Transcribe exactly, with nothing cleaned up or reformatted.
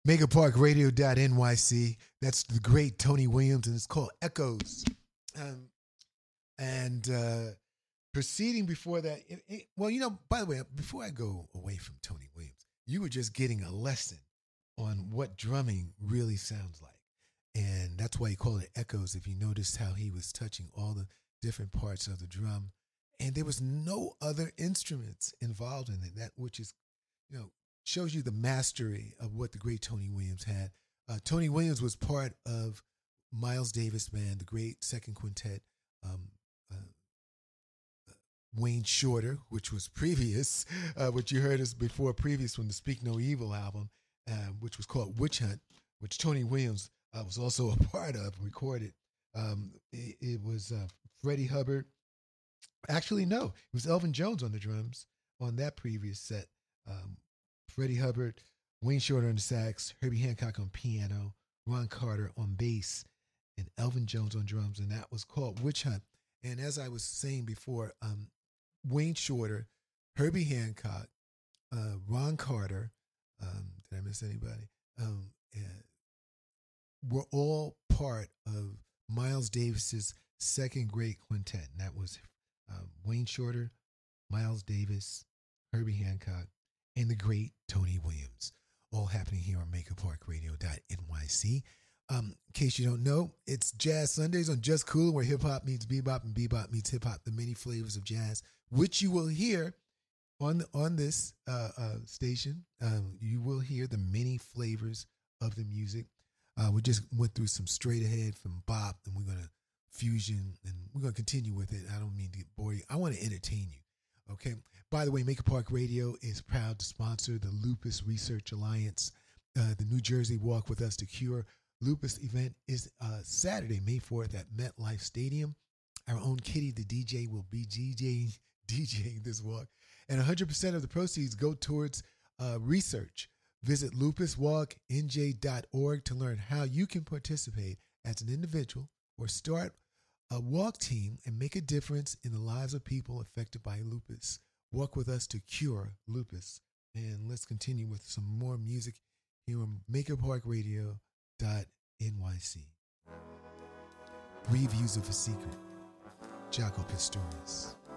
mega park radio dot N Y C. That's the great Tony Williams, and it's called Echoes. Um, and uh, proceeding before that, it, it, well, you know, by the way, before I go away from Tony Williams, you were just getting a lesson on what drumming really sounds like. And that's why he called it Echoes. If you noticed how he was touching all the different parts of the drum, and there was no other instruments involved in it, that which is, you know, shows you the mastery of what the great Tony Williams had. Uh, Tony Williams was part of Miles Davis Band, the great second quintet. Um, uh, uh, Wayne Shorter, which was previous, uh, which you heard us before, previous from the Speak No Evil album, uh, which was called Witch Hunt, which Tony Williams uh, was also a part of, recorded. Um, it, it was uh, Freddie Hubbard. Actually, no, it was Elvin Jones on the drums on that previous set. Um, Freddie Hubbard, Wayne Shorter on the sax, Herbie Hancock on piano, Ron Carter on bass, and Elvin Jones on drums, and that was called Witch Hunt. And as I was saying before, um, Wayne Shorter, Herbie Hancock, uh, Ron Carter, um, did I miss anybody? Um, were all part of Miles Davis's second great quintet, and that was um, Wayne Shorter, Miles Davis, Herbie Hancock, and the great Tony Williams, all happening here on mega park radio dot N Y C. Um, in case you don't know, it's Jazz Sundays on Just Cool, where hip-hop meets bebop and bebop meets hip-hop, the many flavors of jazz, which you will hear on on this uh, uh, station. Um, you will hear the many flavors of the music. Uh, we just went through some straight ahead from bop, and we're going to fusion, and we're going to continue with it. I don't mean to bore you. I want to entertain you. Okay. By the way, Maker Park Radio is proud to sponsor the Lupus Research Alliance. Uh, the New Jersey Walk with Us to Cure Lupus event is uh, Saturday, May fourth at MetLife Stadium. Our own Kitty, the D J, will be DJing, DJing this walk. And one hundred percent of the proceeds go towards uh, research. Visit lupus walk N J dot org to learn how you can participate as an individual or start a walk team and make a difference in the lives of people affected by lupus. Walk with us to cure lupus. And let's continue with some more music here on maker park radio dot N Y C. Reviews of A Secret, Jaco Pastorius.